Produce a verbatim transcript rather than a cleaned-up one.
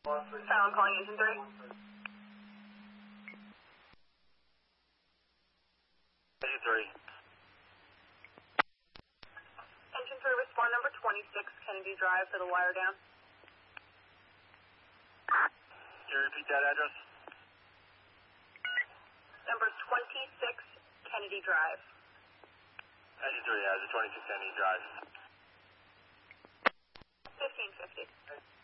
Silent calling engine three. Engine three. Engine three, respond number twenty-six, Kennedy Drive for the wire down. Can you repeat that address? Number twenty-six, Kennedy Drive. Engine three has a twenty-six Kennedy Drive. fifteen fifty.